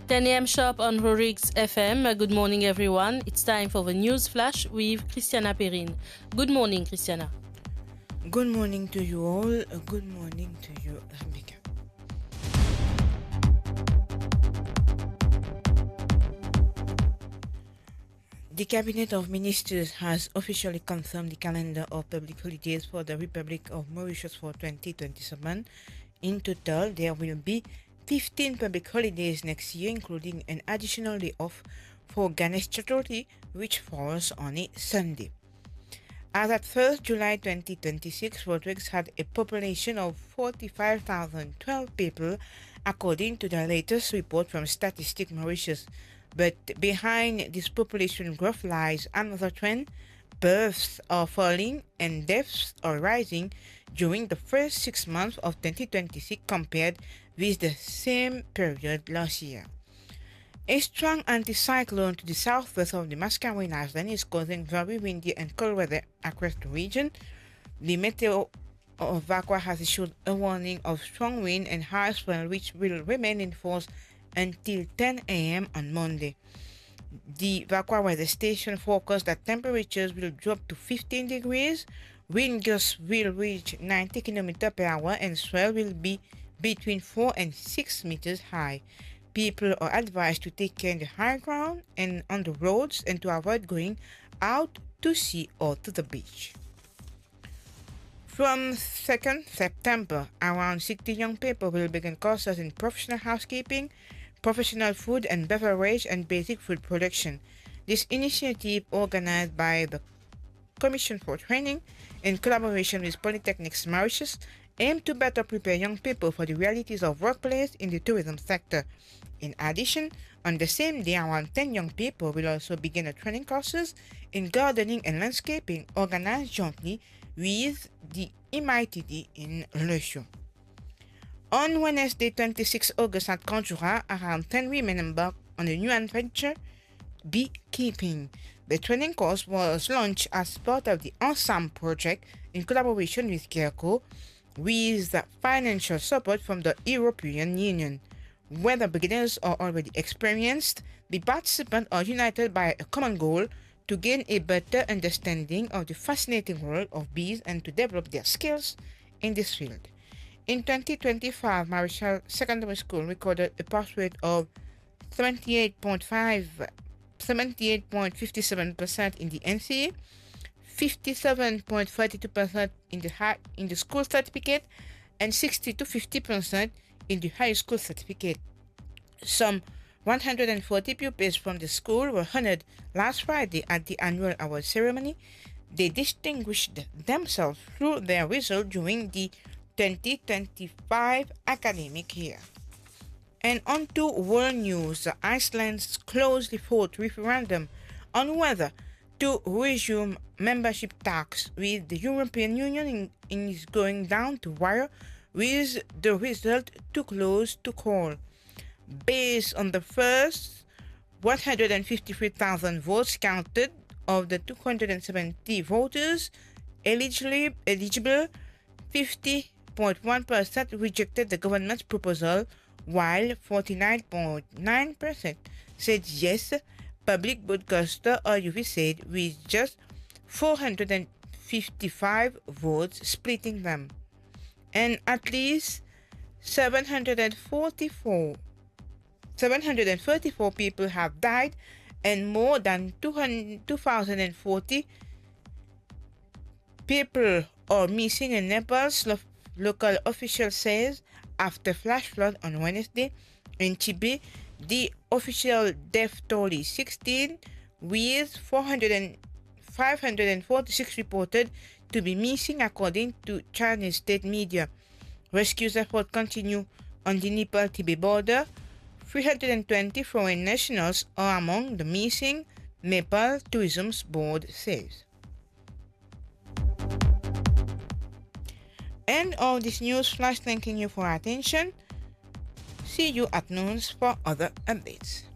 10 a.m. sharp on Rorix FM. Good morning, everyone. It's time for the news flash with Christiana Perrin. Good morning, Christiana. Good morning to you all. Good morning to you, Rebecca. The Cabinet of Ministers has officially confirmed the calendar of public holidays for the Republic of Mauritius for 2027. In total, there will be 15 public holidays next year, including an additional day off for Ganesh Chaturthi, which falls on a Sunday. As at 1st July 2026, Rodrigues had a population of 45,012 people, according to the latest report from Statistics Mauritius. But behind this population growth lies another trend. Births are falling and deaths are rising during the first 6 months of 2026 compared with the same period last year. A strong anticyclone to the southwest of the Mascarene Island is causing very windy and cold weather across the region. The Meteo of Vakwa has issued a warning of strong wind and high swell, which will remain in force until 10 a.m. on Monday. The Vakwa weather station forecast that temperatures will drop to 15 degrees, wind gusts will reach 90 km per hour, and swell will be between 4 and 6 meters high. People are advised to take care in the high ground and on the roads and to avoid going out to sea or to the beach. From 2nd September, around 60 young people will begin courses in professional housekeeping, professional food and beverage, and basic food production. This initiative, organized by the Commission for Training in collaboration with Polytechnics Mauritius, aims to better prepare young people for the realities of workplace in the tourism sector. In addition, on the same day, around 10 young people will also begin training courses in gardening and landscaping, organized jointly with the MITD in Le Chaux. On Wednesday, 26 August at Kanjoura, around 10 women embarked on a new adventure, beekeeping. The training course was launched as part of the Ensemble project in collaboration with CARECO, with financial support from the European Union. Whether beginners or already experienced, the participants are united by a common goal to gain a better understanding of the fascinating world of bees and to develop their skills in this field. In 2025, Marischal Secondary School recorded a pass rate of 78.57% in the NCE, 57.32% in the school certificate, and 60 to 50% in the high school certificate. Some 140 pupils from the school were honored last Friday at the annual award ceremony. They distinguished themselves through their results during the 2025 academic year. And on to world news. Iceland's closely fought referendum on whether to resume membership talks with the European Union is going down the wire, with the result too close to call. Based on the first 153,000 votes counted, of the 270 voters eligible, 50.1% rejected the government's proposal, while 49.9% said yes. Public broadcaster RUV said, with just 455 votes splitting them. And at least 734 people have died, and more than 2,040 people are missing in Nepal's local official says after flash flood on Wednesday. In Tibet, the official death toll is 16, with 546 reported to be missing, according to Chinese state media. Rescue efforts continue on the Nepal-Tibet border. 320 foreign nationals are among the missing, Nepal Tourism Board says. End of this news flash. Thanking you for your attention. See you at noon for other updates.